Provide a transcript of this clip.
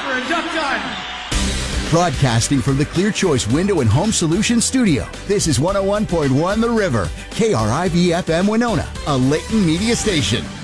Clapper and Duck Done. Broadcasting from the Clear Choice Window and Home Solutions studio, this is 101.1 The River, KRIV-FM Winona, a Layton media station.